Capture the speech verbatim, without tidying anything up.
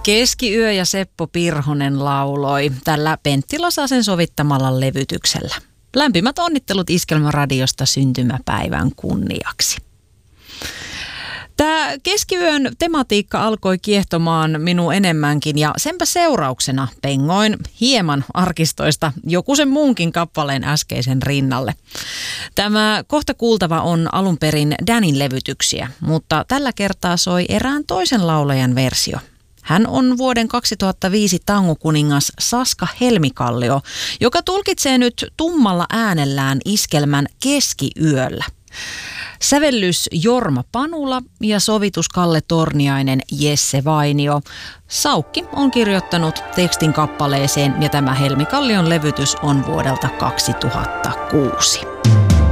Keskiyö ja Seppo Pirhonen lauloi tällä Pentti Lasasen sovittamalla levytyksellä. Lämpimät onnittelut Iskelmäradiosta syntymäpäivän kunniaksi. Tämä keskiyön tematiikka alkoi kiehtomaan minua enemmänkin ja senpä seurauksena pengoin hieman arkistoista joku sen muunkin kappaleen äskeisen rinnalle. Tämä kohta kuultava on alun perin Danin levytyksiä, mutta tällä kertaa soi erään toisen laulajan versio. Hän on vuoden kaksituhattaviisi tangokuningas Saska Helmikallio, joka tulkitsee nyt tummalla äänellään iskelmän Keskiyöllä. Sävellys Jorma Panula ja sovitus Kalle Torniainen, Jesse Vainio. Saukki on kirjoittanut tekstin kappaleeseen ja tämä Helmikallion levytys on vuodelta kaksituhattakuusi.